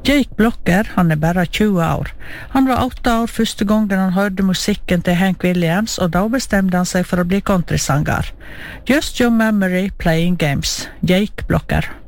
Jake Blocker, han bare 20 år. Han var 8 år første gangen han hørte musikken til Hank Williams, og da bestemte han seg for å bli countrysanger. Just Your Memory Playing Games, Jake Blocker.